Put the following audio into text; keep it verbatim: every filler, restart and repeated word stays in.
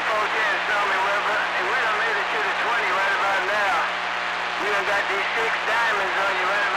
four ten Stormy Weather, and we done made it to the twenty right about now. We done got these six diamonds on you right about